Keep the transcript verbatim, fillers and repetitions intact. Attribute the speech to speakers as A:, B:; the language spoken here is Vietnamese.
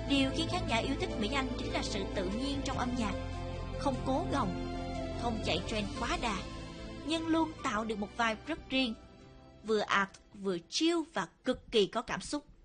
A: Điều khiến khán giả yêu thích Mỹ Anh chính là sự tự nhiên trong âm nhạc, không cố gồng, không chạy trend quá đà, nhưng luôn tạo được một vibe rất riêng, vừa art, vừa chill và cực kỳ có cảm xúc.